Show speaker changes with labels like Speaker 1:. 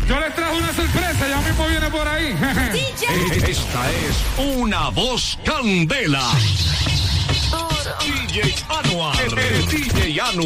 Speaker 1: Yo les trajo una sorpresa, ya mismo viene por ahí.
Speaker 2: Esta es una voz candela. DJ Anuar. El DJ Anuar.